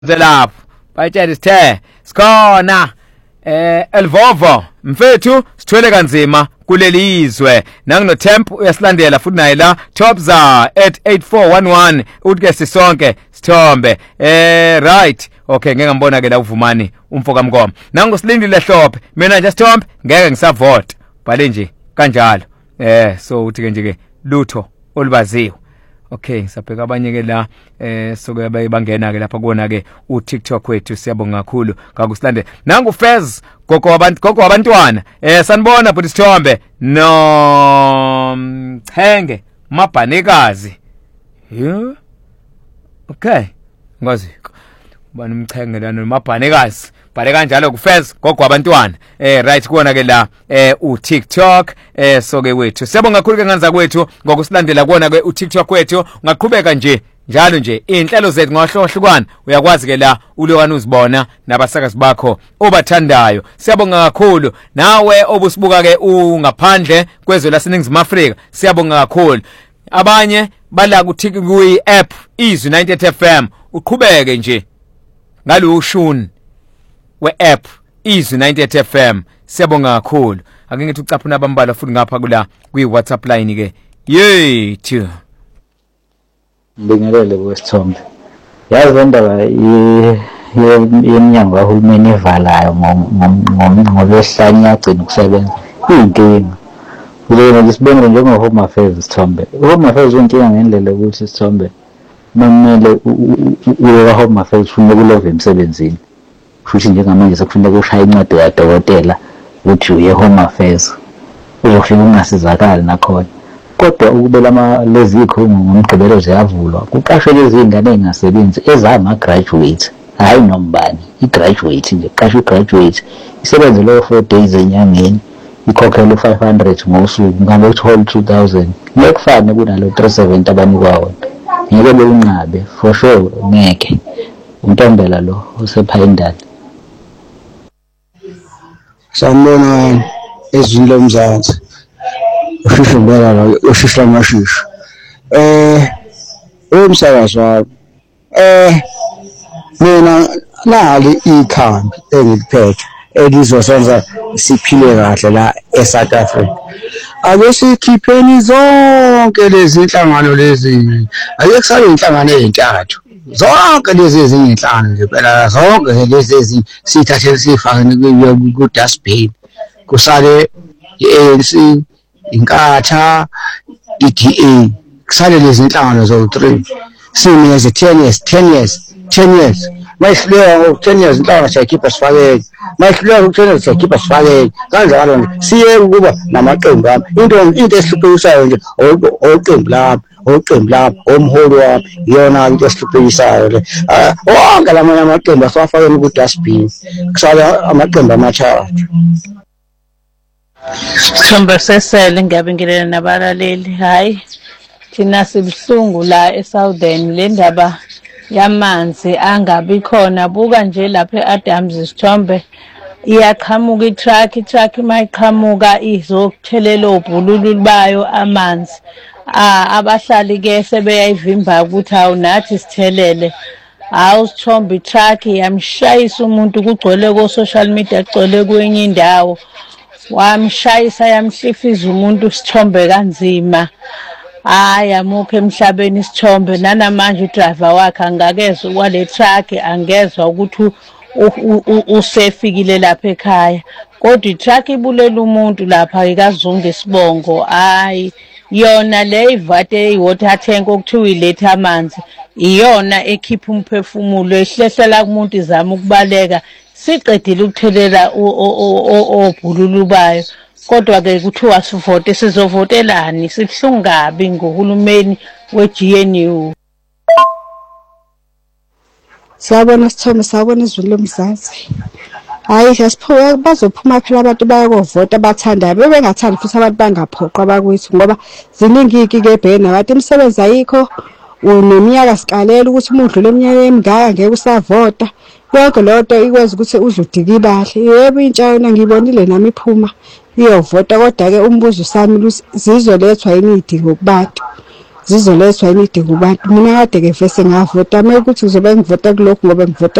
lapho bayitshela sithe sikhona Elvovo mfethu sithwele kanzima kuleli izwe nangu Temp uyasilandela futhi naye la Topza at 8411 uthi ke sisonke sithombe right okay ngeke ngibona ke la uvumani umfoka mkomo nangu silindile hlophe mina nje sithombe ngeke ngisavote bale nje kanjalo so uthi ke nje ke lutho olubaziwe. Okay sabheka abanye ke la soke bangena ke lapha kuona ke uTikTok wethu siyabonga kakhulu ngakusilande nangu Fez gogo wabantwana sanibona futhi sithombe no Chenge Mabhanekazi okay ngazi bani umchenge lana Mabhanekazi bale kanjalo kuFez gogo wabantwana right kuona ke la uTikTok soke wethu siyabonga kakhulu ke nganza kwethu ngokusilandela kuona ke uTikTok wethu ngaqhubeka nje njalo nje inhlelo zethu ngohlohlukwana uyakwazi ke la ulokwana uzibona nabasakazi bakho obathandayo siyabonga kakhulu nawe obusibuka ke ungaphandle kwezwe laseNingizimu Afrika siyabonga kakhulu abanye bala ku app Izwi 98 FM uqhubeke nje ngalushuni we-app Izwi 98 FM siyabonga kakhulu ake ngithi ucaphuna abambala futhi ngapha kula kwi-WhatsApp line ke yethu Ngibingelele kwesithombe yazi indaba yeminyango kahulumeni evalayo ngolwesihlanu yagcina ukusebenza iyinkinga kulena lisibonile njengo-Home Affairs isithombe Home Affairs inkinga ngendlela ukuthi isithombe mamele uye ka-Home Affairs ufune kulove emsebenzini futhi njengamanje sekufuneka ushaya incwadi kadokotela ukuthi uye Home Affairs uzofika ungasizakali nakhona kodwa ukubela lezi ikhungo ngomgqibelo ziyavulwa kuqashwe lezi ingane engasebenzi ezama graduate hayi nombani igraduate nje qashe igraduate isebenze lo 4 days enyangeni ikhokhela 500 ngosuku ngabe uthola 2000 ngekufane kunalo 370 abanikwa wona ngeke bekunqabe for sure ngeke uNtombela lo usephayindani sanibona ezwini lomzansi ushishibela la ushishla amashisha umsakazi wami mina nali ikhambi engiliphethe elizosenza siphile kahle la eSouth Africa ake sikhipheni zonke lezi inhlangano lezi ake kusale inhlangano ezintathu zonke lezi ezinhlangano nje phela zonke lezi sithathe sifake ku dustbin kusale iANC inkatha iDA kusale lezi inhlangano zo3 sineze 10 years mayihlelo 10 years inhlangano siyakhipha sifake mayihlelo 10 years siyakhipha sifake kanjalo nje siye ukuba namaqembu ami into esihluphisayo nje oqembu lami omholi wami iyona into esihluphisayo le wonke lamanye amaqembu asafakeni ku dustbin kusale amaqembu amathathu. Thombe sesele ngiyabingelela nabalaleli hayi thina sibuhlungu la eSouthern le ndaba yamanzi angabi khona buka nje lapha eAdams isithombe iyaqhamuka itruck mayiqhamuka izokuthelela obhululu bayo amanzi abahlali ke sebeyayivimba ukuthi awunathi sithelele awusithombe itruck yamshayisa umuntu kugcwele ko social media kugcwele kwenye indawo wamshayisa yamhlifiza umuntu sithombe kanzima hayi amukho emhlabeni isithombe nanamanje udriver wakhe angakezwe kwale truck angezwe ukuthi usefikile lapha ekhaya kodwa itruck ibulela umuntu lapha ikazunga isibongo hayi yona le ivate iwater tank okuthiwa iletha amanzi iyona ekhipha umphefumulo ehlehlela kumuntu izama ukubaleka siqedile ukuthelela obhululu bayo kodwa ke kuthiwa sivote sizovotelani sibhlungu kabi ngohulumeni weGNU. Siyabona sithombe sabona izwi lomzansi hayi siyasiphoqa bazophuma phela abantu bayakuvota abathandayo bebengathandi futhi abantu bangaphoqwa bakwethu ngoba ziningi ke ebhena abantu imisebenzi ayikho uneminyaka sikalela ukuthi umuntu udlule eminyaka emingaka ngeke usavota yonke lonto ikwenza ukuthi uzudika ibahle yebo intsha yona ngibonile nami iphuma iyovota kodwa ke umbuzo sami zizolethwa yini idingo kubantu zizolethwa imidi kubantu. Mina kade-ke vese ngavota, uma ukuthi ngizobe ngivota kulokhu ngoba ngivota